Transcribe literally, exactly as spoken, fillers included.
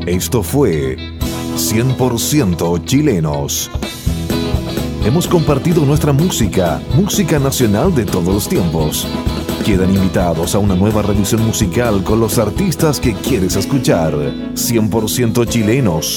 Esto fue cien por ciento Chilenos. Hemos compartido nuestra música, música nacional de todos los tiempos. Quedan invitados a una nueva revisión musical con los artistas que quieres escuchar. cien por ciento Chilenos.